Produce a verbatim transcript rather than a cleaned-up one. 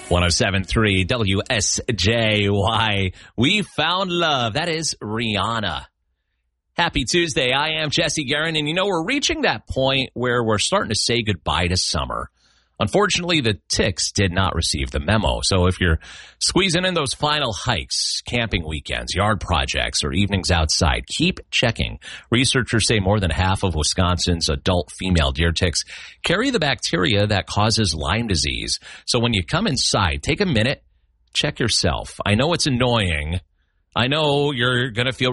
one oh seven point three W S J Y. We found love. That is Rihanna. Happy Tuesday. I am Jesse Guerin, and you know, we're reaching that point where we're starting to say goodbye to summer. Unfortunately, the ticks did not receive the memo. So if you're squeezing in those final hikes, camping weekends, yard projects, or evenings outside, keep checking. Researchers say more than half of Wisconsin's adult female deer ticks carry the bacteria that causes Lyme disease. So when you come inside, take a minute, check yourself. I know it's annoying. I know you're going to feel